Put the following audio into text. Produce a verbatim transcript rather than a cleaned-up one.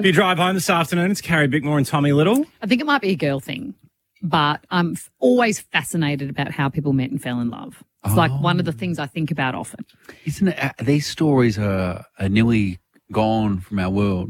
You drive home this afternoon. It's Carrie Bickmore and Tommy Little. I think it might be a girl thing, but I'm f- always fascinated about how people met and fell in love. It's Oh. like one of the things I think about often. Isn't it? Uh, these stories are, are nearly gone from our world.